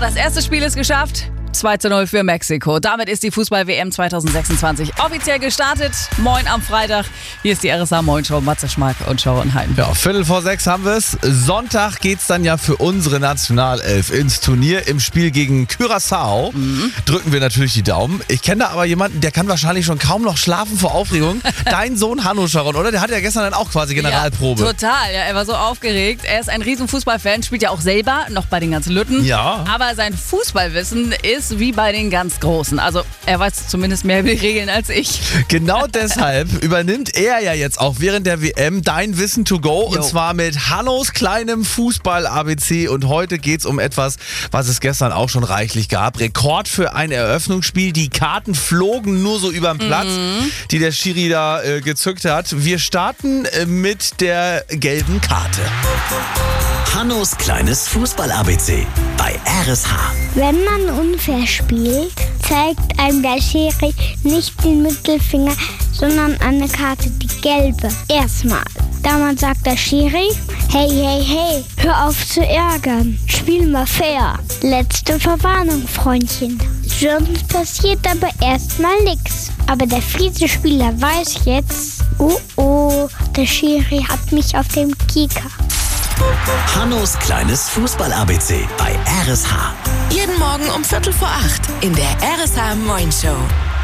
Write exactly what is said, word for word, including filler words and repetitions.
das erste Spiel ist geschafft. zwei zu null für Mexiko. Damit ist die Fußball-W M zwanzig sechsundzwanzig offiziell gestartet. Moin am Freitag. Hier ist die R S A Moin Show. Matze Schmack und Sharon Hein. Ja, Viertel vor sechs haben wir es. Sonntag geht's dann ja für unsere Nationalelf ins Turnier. Im Spiel gegen Curaçao mhm. drücken wir natürlich die Daumen. Ich kenne da aber jemanden, der kann wahrscheinlich schon kaum noch schlafen vor Aufregung. Dein Sohn Hanno, Sharon, oder? Der hatte ja gestern dann auch quasi Generalprobe. Ja, total. Ja, er war so aufgeregt. Er ist ein riesen Fußballfan, spielt ja auch selber noch bei den ganzen Lütten. Ja. Aber sein Fußballwissen ist wie bei den ganz Großen. Also er weiß zumindest mehr über die Regeln als ich. Genau deshalb übernimmt er ja jetzt auch während der W M dein Wissen to go. Jo. Und zwar mit Hannos kleinem Fußball-A B C. Und heute geht es um etwas, was es gestern auch schon reichlich gab. Rekord für ein Eröffnungsspiel. Die Karten flogen nur so über den Platz, mhm. die der Schiri da äh, gezückt hat. Wir starten äh, mit der gelben Karte. Hannos kleines Fußball-A B C bei R S H. Wenn man unfair spielt, zeigt einem der Schiri nicht den Mittelfinger, sondern eine Karte, die gelbe. Erstmal. Damals sagt der Schiri, hey, hey, hey, hör auf zu ärgern, spiel mal fair. Letzte Verwarnung, Freundchen. Sonst passiert aber erstmal nix. Aber der fiese Spieler weiß jetzt, oh oh, der Schiri hat mich auf dem Kieker. Hannos kleines Fußball-A B C bei R S H. Jeden Morgen um Viertel vor acht in der R S H Moin Show.